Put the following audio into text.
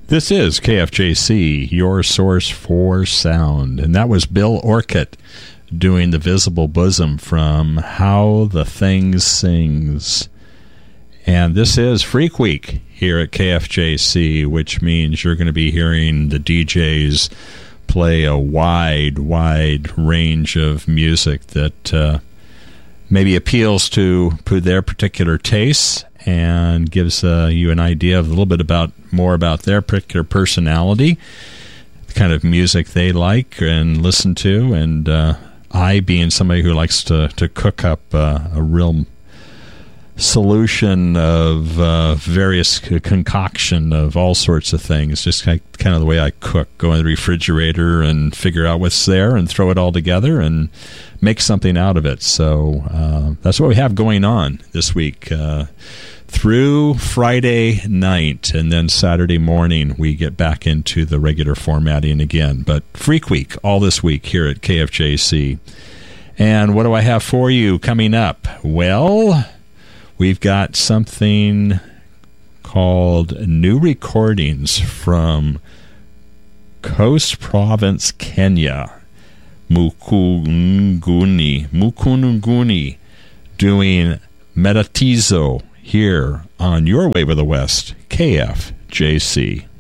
This is KFJC, your source for sound. And that was Bill Orcutt doing The Visible Bosom from How the Thing Sings. And this is Freak Week here at KFJC, which means you're going to be hearing the DJs play a wide range of music that maybe appeals to their particular tastes and gives you an idea of a little bit more about their particular personality, the kind of music they like and listen to. And I, being somebody who likes to cook up a real solution of various concoction of all sorts of things, just kind of the way I cook, go in the refrigerator and figure out what's there and throw it all together and make something out of it. So that's what we have going on this week through Friday night, and then Saturday morning we get back into the regular formatting again. But Freak Week all this week here at KFJC. And what do I have for you coming up? Well, we've got something called New Recordings from Coast Province, Kenya. Mukunuguni doing Metatizo here on your Wave of the West, KFJC.